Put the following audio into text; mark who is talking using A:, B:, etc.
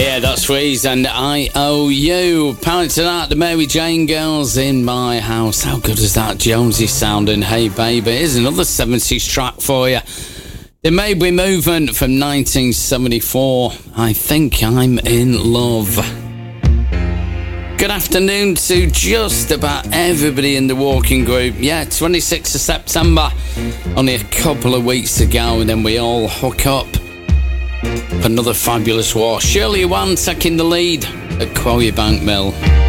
A: Yeah, that's Freeze and IOU. Power tonight, the Mary Jane Girls in My House. How good is that Jonesy sounding? Hey baby, here's another 70s track for you. The Maybury Movement from 1974. I Think I'm in Love. Good afternoon to just about everybody in the walking group. Yeah, 26th of September, only a couple of weeks ago, and then we all hook up for another fabulous walk. Shirley Wan taking the lead at Quarry Bank Mill.